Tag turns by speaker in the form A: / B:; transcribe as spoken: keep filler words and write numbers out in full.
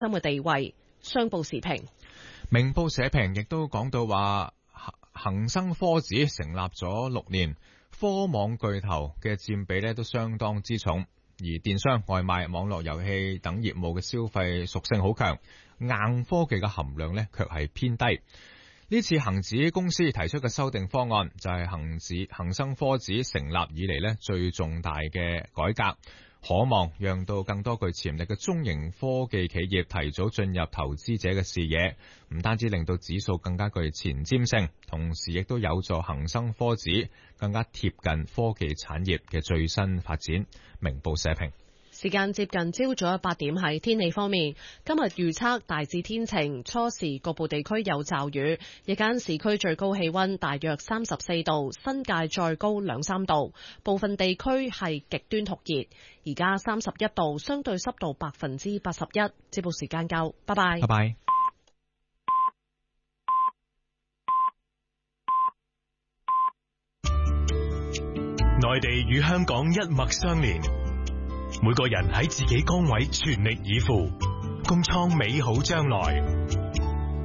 A: 嘅地位。商報時評。
B: 明報社評亦都講到話，恒生科指成立咗六年，科網巨頭嘅佔比咧都相當之重，而電商、外賣、網絡遊戲等業務嘅消費屬性好強，硬科技嘅含量咧卻係偏低。呢次恒指公司提出嘅修訂方案就係恒指恒生科指成立以嚟咧最重大嘅改革，可望讓到更多具潛力嘅中型科技企業提早進入投資者嘅視野，唔單止令到指數更加具前瞻性，同時亦都有助恒生科指更加貼近科技產業嘅最新發展。明報社評。
A: 時間接近朝早八點，喺天氣方面，今日預測大致天晴，初時局部地區有驟雨，日間市區最高氣溫大約三十四度，新界再高兩三度，部分地區係極端酷熱。而家三十一度，相對濕度百分之八十一。節目時間夠，拜拜。
B: 拜拜。
C: 內地與香港一脈相連。每個人喺自己崗位全力以赴，共創美好將來。